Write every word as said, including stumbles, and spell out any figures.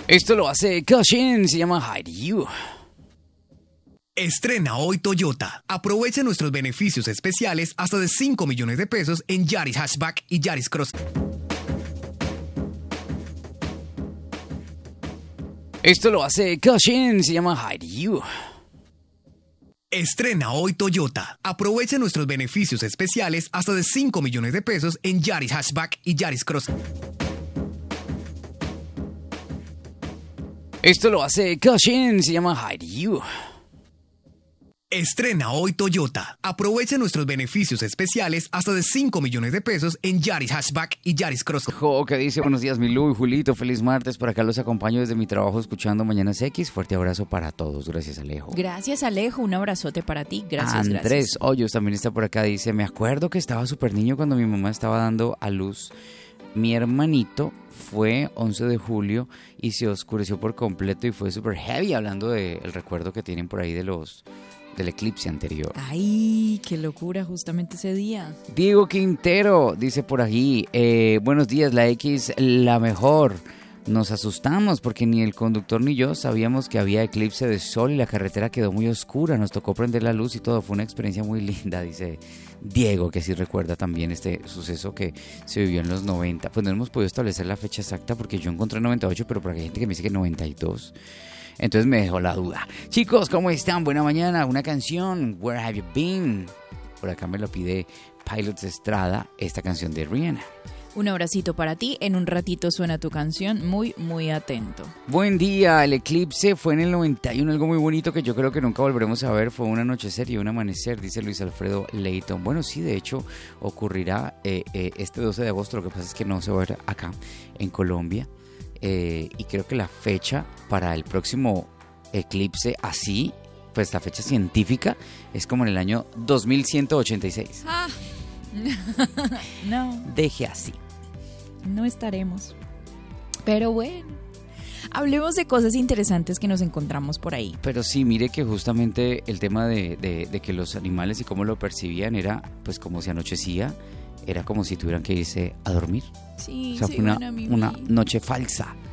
Esto lo hace Kashin, se llama Hide You. Estrena hoy Toyota. Aprovecha nuestros beneficios especiales hasta de cinco millones de pesos en Yaris Hatchback y Yaris Cross. Esto lo hace Kashin, se llama Hide You. Estrena hoy Toyota. Aprovecha nuestros beneficios especiales hasta de cinco millones de pesos en Yaris Hatchback y Yaris Cross. Esto lo hace Kashin, se llama Hide You. Estrena hoy Toyota. Aprovecha nuestros beneficios especiales hasta de cinco millones de pesos en Yaris Hatchback y Yaris Cross. Jo, que dice, buenos días, Milú y Julito, feliz martes, por acá los acompaño desde mi trabajo escuchando Mañanas X, fuerte abrazo para todos, gracias Alejo. Gracias Alejo, un abrazote para ti, gracias. Andrés gracias. Hoyos también está por acá, dice, me acuerdo que estaba súper niño cuando mi mamá estaba dando a luz. Mi hermanito fue once de julio y se oscureció por completo y fue súper heavy, hablando del recuerdo que tienen por ahí de los... del eclipse anterior. Ay, qué locura justamente ese día. Diego Quintero dice por aquí, eh, buenos días, la X la mejor. Nos asustamos porque ni el conductor ni yo sabíamos que había eclipse de sol y la carretera quedó muy oscura. Nos tocó prender la luz y todo. Fue una experiencia muy linda, dice Diego, que sí recuerda también este suceso que se vivió en los noventa. Pues no hemos podido establecer la fecha exacta porque yo encontré noventa y ocho, pero por hay gente que me dice que noventa y dos. Entonces me dejó la duda. Chicos, ¿cómo están? Buena mañana. Una canción, Where Have You Been? Por acá me lo pide Pilots Estrada, esta canción de Rihanna. Un abracito para ti. En un ratito suena tu canción. Muy, muy atento. Buen día. El eclipse fue en el noventa y uno. Algo muy bonito que yo creo que nunca volveremos a ver. Fue un anochecer y un amanecer, dice Luis Alfredo Leighton. Bueno, sí, de hecho, ocurrirá eh, eh, este doce de agosto. Lo que pasa es que no se va a ver acá, en Colombia. Eh, y creo que la fecha para el próximo eclipse así, pues la fecha científica es como en el año dos mil ciento ochenta y seis. Ah. No. Deje así. No estaremos. Pero bueno, hablemos de cosas interesantes que nos encontramos por ahí. Pero sí, mire que justamente el tema de, de, de que los animales y cómo lo percibían era, pues como se anochecía, era como si tuvieran que irse a dormir. Sí, o sea, sí, fue una, bueno, una noche falsa.